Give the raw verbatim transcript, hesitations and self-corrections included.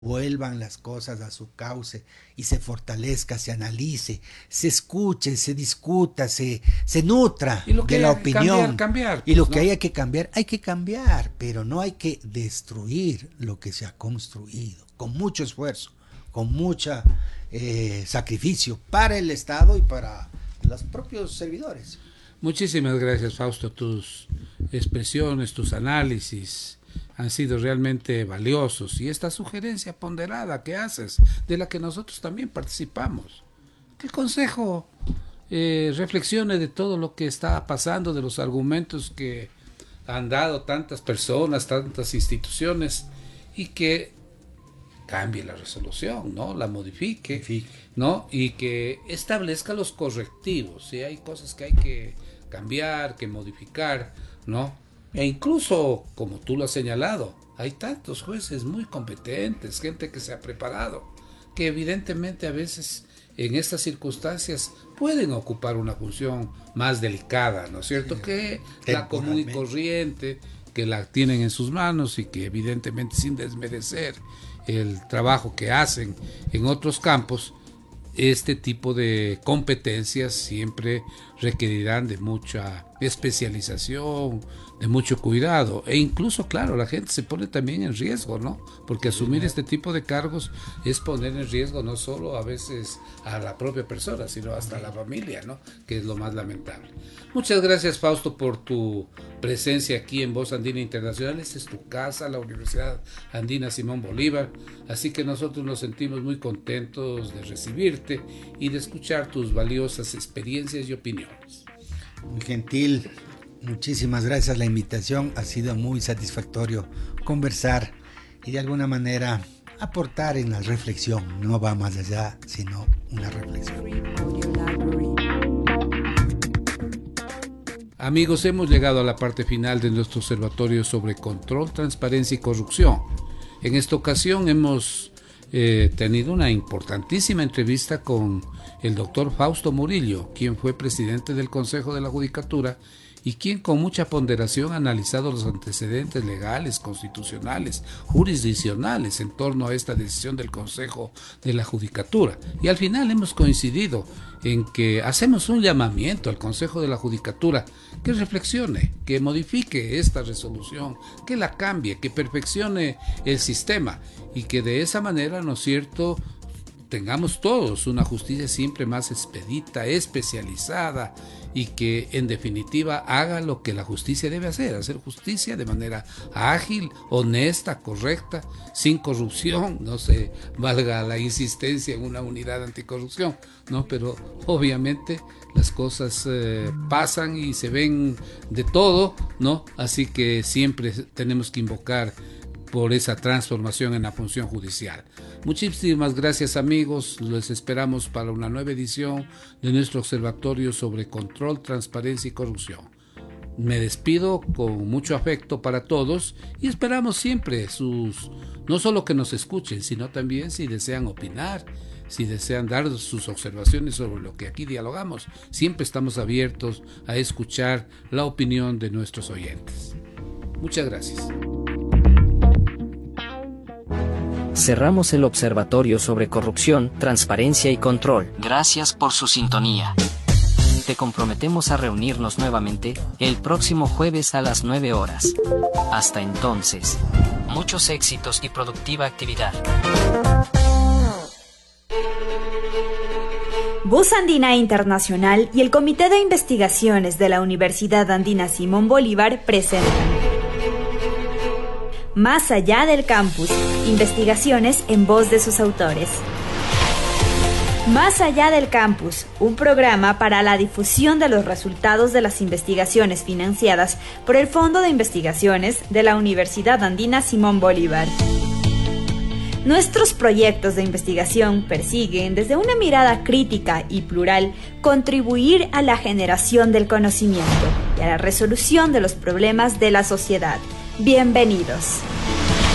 vuelvan las cosas a su cauce y se fortalezca, se analice, se escuche, se discuta, se, se nutra y lo que de la haya que cambiar, opinión. cambiar, Y lo pues, que ¿no? haya que cambiar, hay que cambiar, pero no hay que destruir lo que se ha construido, con mucho esfuerzo, con mucho eh, sacrificio para el Estado y para los propios servidores. Muchísimas gracias, Fausto. Tus expresiones, tus análisis han sido realmente valiosos, y esta sugerencia ponderada que haces, de la que nosotros también participamos, que el Consejo eh, reflexione de todo lo que está pasando, de los argumentos que han dado tantas personas, tantas instituciones, y que cambie la resolución, ¿no? La modifique, Modifique. ¿no? Y que establezca los correctivos. Si hay cosas que hay que cambiar, que modificar, ¿no? E incluso, como tú lo has señalado, hay tantos jueces muy competentes, gente que se ha preparado, que evidentemente a veces en estas circunstancias pueden ocupar una función más delicada, ¿no es cierto?, sí, que la común y corriente, que la tienen en sus manos, y que evidentemente, sin desmerecer el trabajo que hacen en otros campos, este tipo de competencias siempre requerirán de mucha especialización, de mucho cuidado, e incluso, claro, la gente se pone también en riesgo, ¿no? Porque asumir este tipo de cargos es poner en riesgo no solo a veces a la propia persona, sino hasta a la familia, ¿no? Que es lo más lamentable. Muchas gracias, Fausto, por tu presencia aquí en Voz Andina Internacional. Esta es tu casa, la Universidad Andina Simón Bolívar, así que nosotros nos sentimos muy contentos de recibirte y de escuchar tus valiosas experiencias y opiniones. Muy gentil, muchísimas gracias. La invitación ha sido muy satisfactorio conversar y de alguna manera aportar en la reflexión. No va más allá, sino una reflexión. Amigos, hemos llegado a la parte final de nuestro observatorio sobre control, transparencia y corrupción. En esta ocasión hemos eh, tenido una importantísima entrevista con el doctor Fausto Murillo, quien fue presidente del Consejo de la Judicatura y quien con mucha ponderación ha analizado los antecedentes legales, constitucionales, jurisdiccionales en torno a esta decisión del Consejo de la Judicatura. Y al final hemos coincidido en que hacemos un llamamiento al Consejo de la Judicatura que reflexione, que modifique esta resolución, que la cambie, que perfeccione el sistema, y que de esa manera, ¿no es cierto?, tengamos todos una justicia siempre más expedita, especializada, y que en definitiva haga lo que la justicia debe hacer, hacer justicia de manera ágil, honesta, correcta, sin corrupción. No se valga la insistencia en una unidad anticorrupción, ¿no? Pero obviamente las cosas eh, pasan y se ven de todo, ¿no? Así que siempre tenemos que invocar por esa transformación en la función judicial. Muchísimas gracias, amigos. Les esperamos para una nueva edición de nuestro observatorio sobre control, transparencia y corrupción. Me despido con mucho afecto para todos y esperamos siempre sus, no solo que nos escuchen, sino también si desean opinar, si desean dar sus observaciones sobre lo que aquí dialogamos. Siempre estamos abiertos a escuchar la opinión de nuestros oyentes. Muchas gracias. Cerramos el observatorio sobre corrupción, transparencia y control. Gracias por su sintonía. Te comprometemos a reunirnos nuevamente el próximo jueves a las nueve horas. Hasta entonces, muchos éxitos y productiva actividad. Voz Andina Internacional y el Comité de Investigaciones de la Universidad Andina Simón Bolívar presentan Más allá del campus, investigaciones en voz de sus autores. Más allá del campus, un programa para la difusión de los resultados de las investigaciones financiadas por el Fondo de Investigaciones de la Universidad Andina Simón Bolívar. Nuestros proyectos de investigación persiguen, desde una mirada crítica y plural, contribuir a la generación del conocimiento y a la resolución de los problemas de la sociedad. Bienvenidos.